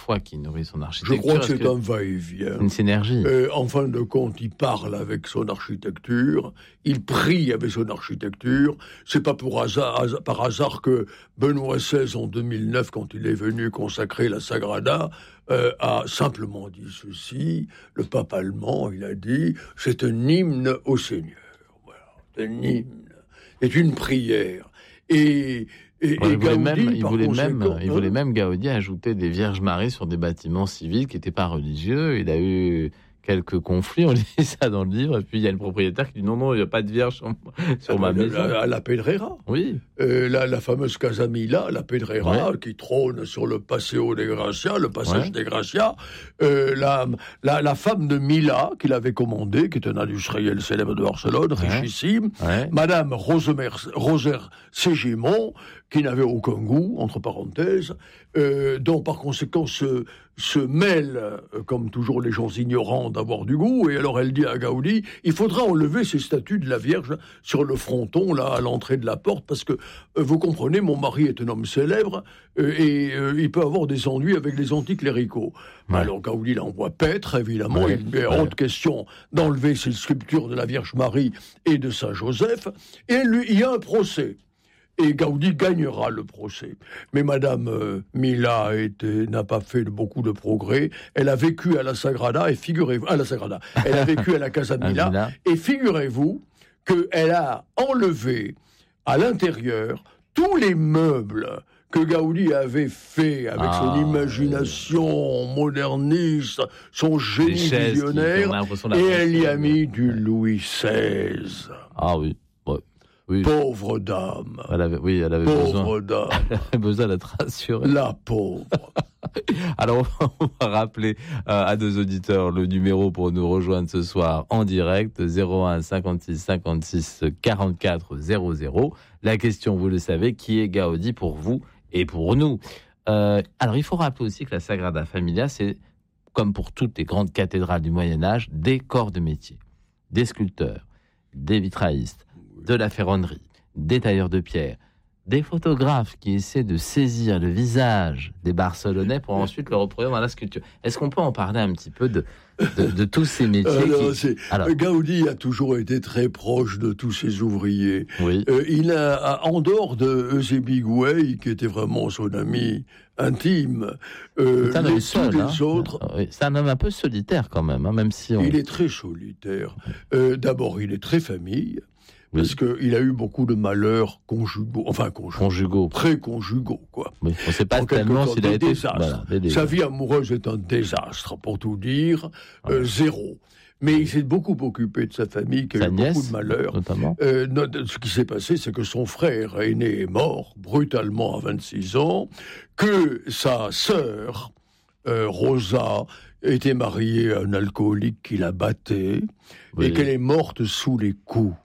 foi qui nourrit son architecture. Je crois que c'est un va-et-vient. Une synergie. En fin de compte, il parle avec son architecture, il prie avec son architecture. C'est pas par hasard que Benoît XVI, en 2009, quand il est venu consacrer la Sagrada, a simplement dit ceci. Le pape allemand, il a dit, c'est un hymne au Seigneur. Voilà, c'est un hymne, c'est une prière. Et il voulait même Gaudi ajouter des Vierges Marie sur des bâtiments civils qui n'étaient pas religieux. Il a eu quelques conflits, on lit ça dans le livre, et puis il y a le propriétaire qui dit non, il n'y a pas de Vierge sur ma maison. À la Pedrera. Oui. La fameuse Casa Mila, la Pedrera, qui trône sur le Paseo de Gracia, le passage des Gracia. La femme de Mila, qu'il avait commandée, qui est un industriel célèbre de Barcelone, richissime, Madame Roser Ségimon, qui n'avait aucun goût, entre parenthèses, dont par conséquent se mêle, comme toujours les gens ignorants, d'avoir du goût, et alors elle dit à Gaudi, il faudra enlever ces statues de la Vierge sur le fronton, là, à l'entrée de la porte, parce que, vous comprenez, mon mari est un homme célèbre, et il peut avoir des ennuis avec les anticléricaux. Alors Gaudi l'envoie paître, évidemment, il met hors question d'enlever ces sculptures de la Vierge Marie et de Saint-Joseph, et il y a un procès. Et Gaudi gagnera le procès. Mais Madame Mila n'a pas fait beaucoup de progrès. Elle a vécu à la Sagrada, et figurez-vous, elle a vécu à la Casa Mila, et figurez-vous qu'elle a enlevé à l'intérieur tous les meubles que Gaudi avait fait avec son imagination moderniste, son génie visionnaire, et elle y a mis du Louis XVI. Ah oui. Oui. Pauvre dame. Elle avait pauvre dame. Elle avait besoin d'être rassurée. La pauvre. Alors, on va rappeler à nos auditeurs le numéro pour nous rejoindre ce soir en direct, 01 56 56 44 00. La question, vous le savez, qui est Gaudi pour vous et pour nous? Alors, il faut rappeler aussi que la Sagrada Familia, c'est, comme pour toutes les grandes cathédrales du Moyen-Âge, des corps de métier. Des sculpteurs, des vitraillistes, de la ferronnerie, des tailleurs de pierre, des photographes qui essaient de saisir le visage des Barcelonais pour ensuite le reproduire dans la sculpture. Est-ce qu'on peut en parler un petit peu de tous ces métiers Gaudi a toujours été très proche de tous ses ouvriers. Oui. Il a, en dehors de Eusébie Gouey, qui était vraiment son ami intime, c'est un homme seul, les autres... C'est un homme un peu solitaire quand même, même si Il est très solitaire. D'abord, il est très famille. Parce qu'il a eu beaucoup de malheurs conjugaux, pré-conjugaux, quoi. Oui, on ne sait pas tellement s'il a été... Désastre. Sa vie amoureuse est un désastre, pour tout dire, zéro. Mais il s'est beaucoup occupé de sa famille, qui a eu beaucoup de malheurs. Notamment. Ce qui s'est passé, c'est que son frère aîné est mort, brutalement à 26 ans, que sa sœur, Rosa, était mariée à un alcoolique qui la battait, et qu'elle est morte sous les coups.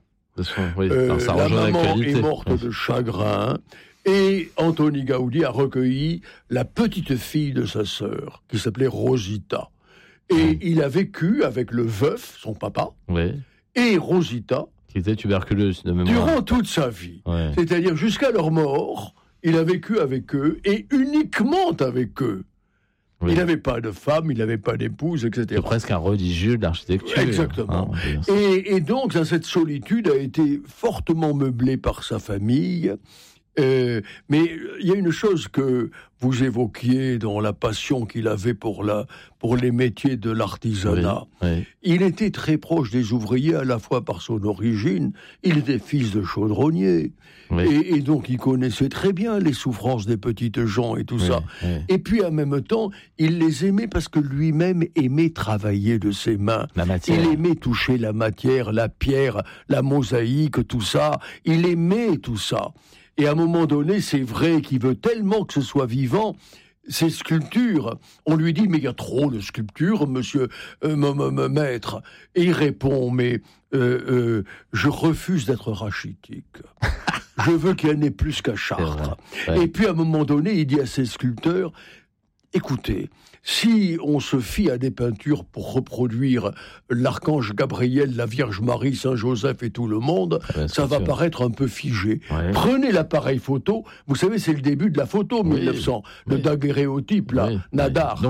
La maman est morte de chagrin, et Antoni Gaudi a recueilli la petite fille de sa sœur, qui s'appelait Rosita. Et il a vécu avec le veuf, son papa, et Rosita, qui était tuberculeuse de mémoire, durant toute sa vie. C'est-à-dire jusqu'à leur mort, il a vécu avec eux, et uniquement avec eux. Il n'avait pas de femme, il n'avait pas d'épouse, etc. C'est presque un religieux de l'architecture. Exactement. Et donc, cette solitude a été fortement meublée par sa famille. Mais il y a une chose que vous évoquiez dans la passion qu'il avait pour les métiers de l'artisanat. Il était très proche des ouvriers, à la fois par son origine, il était fils de chaudronnier, et donc il connaissait très bien les souffrances des petites gens et tout ça. Et puis en même temps, il les aimait parce que lui-même aimait travailler de ses mains. Il aimait toucher la matière, la pierre, la mosaïque, tout ça. Il aimait tout ça. Et à un moment donné, c'est vrai qu'il veut tellement que ce soit vivant, ces sculptures. On lui dit, mais il y a trop de sculptures, monsieur maître. Et il répond, mais je refuse d'être rachitique. Je veux qu'il y en ait plus qu'à Chartres. Et puis à un moment donné, il dit à ses sculpteurs, écoutez, si on se fie à des peintures pour reproduire l'archange Gabriel, la Vierge Marie, Saint-Joseph et tout le monde, ça va paraître un peu figé. Prenez l'appareil photo, vous savez, c'est le début de la photo, 1900, le daguerréotype, là, Nadar.